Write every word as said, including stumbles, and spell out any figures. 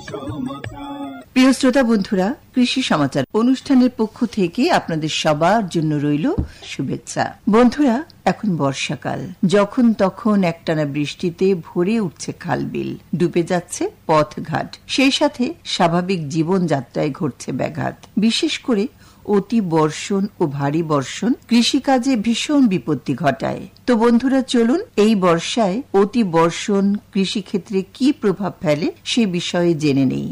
প্রিয় শ্রোতা বন্ধুরা, কৃষি সমাচার অনুষ্ঠানের পক্ষ থেকে আপনাদের সবার জন্য রইল শুভেচ্ছা। বন্ধুরা, এখন বর্ষাকাল, যখন তখন একটানা বৃষ্টিতে ভরে উঠছে খালবিল, ডুবে যাচ্ছে পথঘাট, সেই সাথে স্বাভাবিক জীবনযাত্রায় ঘটছে ব্যাঘাত। বিশেষ করে অতি বর্ষণ ও ভারী বর্ষণ কৃষিকাজে ভীষণ বিপত্তি ঘটায়। তো বন্ধুরা, চলুন এই বর্ষায় অতি বর্ষণ কৃষিক্ষেত্রে কি প্রভাব ফেলে সে বিষয়ে জেনে নেই।